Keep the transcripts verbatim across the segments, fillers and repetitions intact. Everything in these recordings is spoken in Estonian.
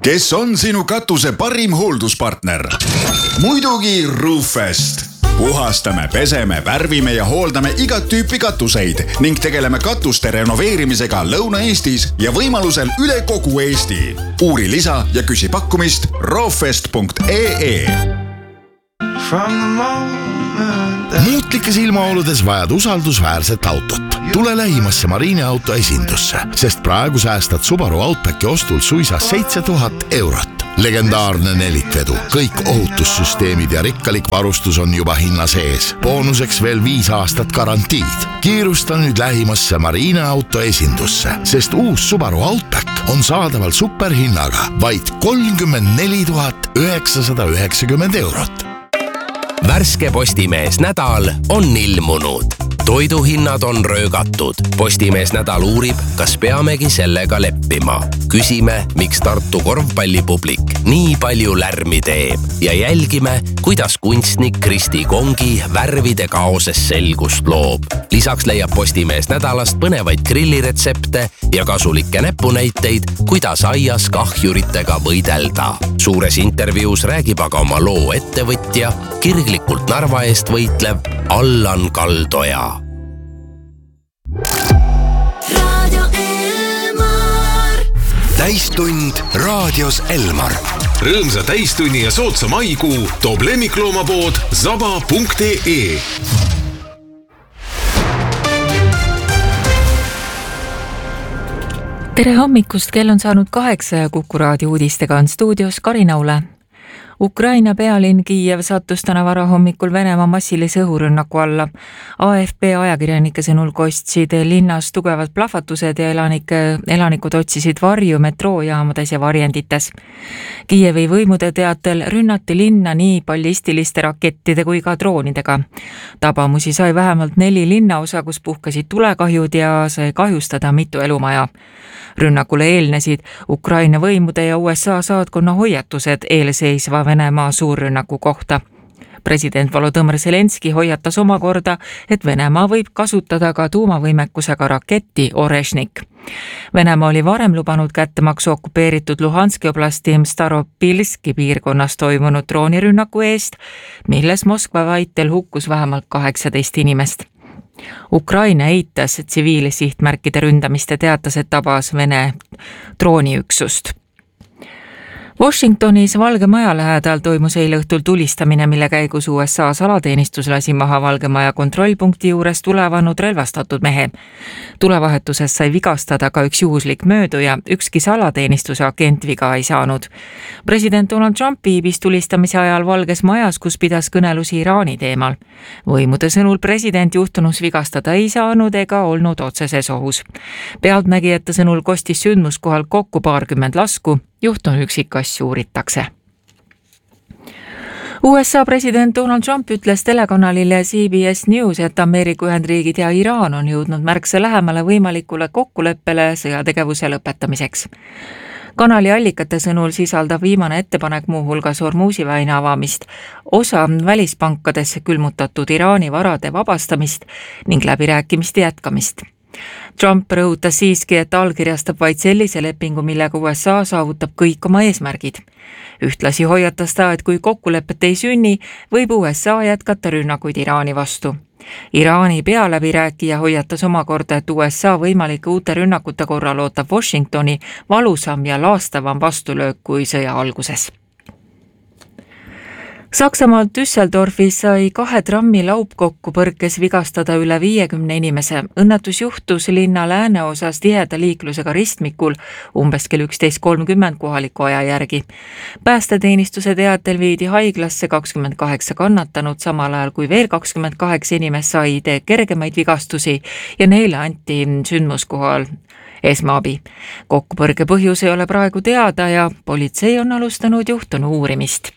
Kes on sinu katuse parim hoolduspartner? Muidugi Roofest. Puhastame, peseme, värvime ja hooldame igat tüüpi katuseid ning tegeleme katuste renoveerimisega Lõuna-Eestis ja võimalusel üle kogu Eesti. Uuri lisa ja küsi pakkumist roofest punkt ee. Muutlikes ilmaoludes vajad usaldusväärset autot. Tule lähimasse Marine auto esindusse, sest praegu säästad Subaru Outbacki ostul suisa seitse tuhat eurot. Legendaarne nelikvedu, kõik ohutussüsteemid ja rikkalik varustus on juba hinna sees. Boonuseks veel viis aastat garantiid. Kiirusta nüüd lähimasse Marine auto esindusse, sest uus Subaru Outback on saadaval superhinnaga vaid kolmkümmend neli tuhat üheksasada üheksakümmend eurot. Värske Postimees nädal on ilmunud. Toiduhinnad on röögatud. Postimees nädal uurib, kas peamegi sellega leppima. Küsime, miks Tartu korvpallipublik nii palju lärmi teeb ja jälgime, kuidas kunstnik Kristi Kongi värvide kaoses selgust loob. Lisaks leiab Postimees nädalast põnevaid grilliretsepte ja kasulikke näpunäiteid, kuidas aias kahjuritega võidelda. Suures intervjuus räägib aga oma loo ettevõtja, kirglikult Narva eest võitlev Allan Kaldoja. Radio Elmar. Täistund raadios Elmar. Rõõmsa täistunni ja sootsa maikuu toob lemmikloomapood zaba punkt ee. Tere hommikust, kell on saanud kaheksa ja Kuku raadio uudistega on stuudios Karina Ule. Ukraina pealinn Kiiev sattus täna varahommikul Venemaa massilise õhurünnaku alla. A F P ajakirjanike sõnul kostsid linnas tugevad plahvatused ja elanike, elanikud otsisid varju metroojaamades ja varjendites. Kiievi võimude teatel rünnati linna nii ballistiliste rakettide kui ka droonidega. Tabamusi sai vähemalt neli linnaosa, kus puhkasid tulekahjud ja sai kahjustada mitu elumaja. Rünnakule eelnesid Ukraina võimude ja U S A saatkonna hoiatused eelseisva Venemaa suurrünnaku kohta. President Volodõmõr Zelenski hoiatas omakorda, et Venemaa võib kasutada ka tuumavõimekusega raketti Orežnik. Venemaa oli varem lubanud kättemaksu okupeeritud Luhanski oblasti Staropilski piirkonnas toimunud droonirünnaku eest, milles Moskva väitel hukkus vähemalt kaheksateist inimest. Ukraina eitas tsiviilsihtmärkide ründamist ja teatas, et tabas Vene drooniüksust. Washingtonis Valge Maja lähedal toimus eile õhtul tulistamine, mille käigus U S A salateenistus lasi maha Valge Maja kontrollpunkti juures tulevanud relvastatud mehe. Tulevahetuses sai vigastada ka üks juhuslik mööduja, ükski salateenistuse agent viga ei saanud. President Donald Trump viibis tulistamise ajal Valges Majas, kus pidas kõnelusi Iraani teemal. Võimude sõnul president juhtunus vigastada ei saanud ega olnud otseses ohus. Pealtnägijate sõnul kostis sündmuskohal kokku paarkümmend lasku. Juhtun üksikasju uuritakse. U S A president Donald Trump ütles telekanalile C B S News, et Ameerika Ühendriigid ja Iraan on jõudnud märksa lähemale võimalikule kokkuleppele sõjategevuse lõpetamiseks. Kanali allikate sõnul sisaldab viimane ettepanek muuhulgas Hormuzi väina avamist, osa välispankadesse külmutatud Iraani varade vabastamist ning läbirääkimiste jätkamist. Trump rõhutas siiski, et allkirjastab vaid sellise lepingu, millega U S A saavutab kõik oma eesmärgid. Ühtlasi hoiatas ta, et kui kokkulepet ei sünni, võib U S A jätkata rünnakuid Iraani vastu. Iraani pealäbirääkija hoiatas omakorda, et U S A võimalike uute rünnakute korral ootab Washingtoni valusam ja laastavam vastulöök kui sõja alguses. Saksamaalt Düsseldorfis sai kahe trammi laupkokku põrkes vigastada üle viiekümne inimese. Õnnetus juhtus linna lääneosas tiheda liiklusega ristmikul umbes kell üksteist kolmkümmend kohaliku aja järgi. Päästeteenistuse teatel viidi haiglasse kakskümmend kaheksa kannatanut, samal ajal kui veel kakskümmend kaheksa inimest said kergemaid vigastusi ja neile anti sündmuskohal esmaabi. Kokkupõrke põhjus ei ole praegu teada ja politsei on alustanud juhtunu uurimist.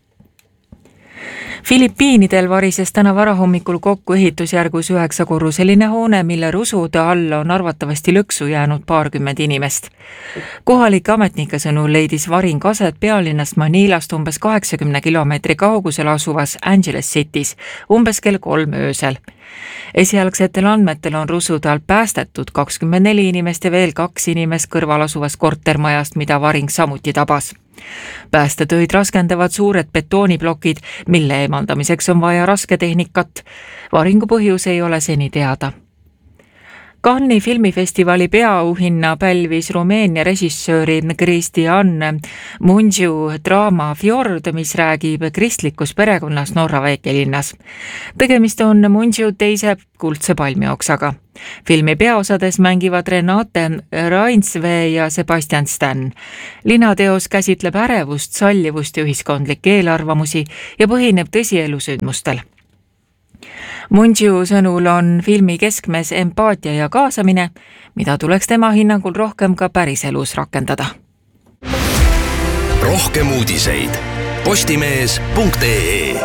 Filipiinidel varises täna varahommikul kokku ehitusjärgus üheksakorruseline hoone, mille rusude alla on arvatavasti lõksu jäänud paarkümmend inimest. Kohalike ametnike sõnul leidis varing aset pealinnast Manilast umbes kaheksakümne kilomeetri kaugusel asuvas Angeles City's umbes kell kolm öösel. Esialgsetel andmetel on rusude all päästetud kakskümmend neli inimest ja veel kaks inimest kõrval asuvast kortermajast, mida varing samuti tabas. Päästetöid raskendavad suured betooniplokid, mille eemaldamiseks on vaja rasketehnikat. Varingu põhjus ei ole seni teada. Cannes'i filmifestivali peaauhinna pälvis Rumeenia režissööri Cristian Mungiu draama Fjord, mis räägib kristlikus perekonnas Norra väikelinnas. Tegemist on Mungiu teise kuldse palmioksaga. Filmi peaosades mängivad Renate Rainsvee ja Sebastian Stan. Linateos käsitleb ärevust, sallivust ja ühiskondlikke eelarvamusi ja põhineb tõsielusündmustel. Mungiu sõnul on filmi keskmes empaatia ja kaasamine, mida tuleks tema hinnangul rohkem ka päriselus rakendada. Rohkem uudiseid postimees punkt ee.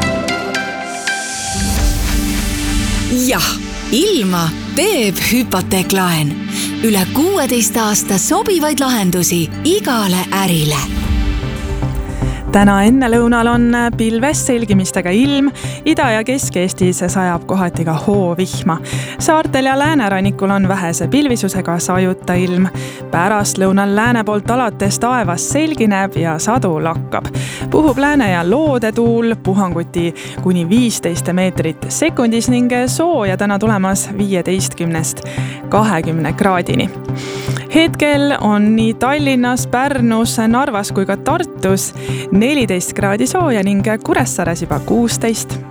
Jah, ilma teeb hüpoteeklaen. Üle kuueteist aasta sobivaid lahendusi igale ärile. Täna enne lõunal on pilves selgimistega ilm, Ida- ja Kesk-Eestis sajab kohati ka hoovihma. Saartel ja läänerannikul on vähese pilvisusega sajuta ilm. Pärast lõunal lääne poolt alates taevas selgineb ja sadu lakkab. Puhub lääne- ja loodetuul, puhanguti kuni viisteist meetrit sekundis ning sooja täna tulemas viieteistkümnest kahekümne kraadini. Hetkel on nii Tallinnas, Pärnus, Narvas kui ka Tartus neliteist kraadi sooja ning Kuressaares juba kuusteist.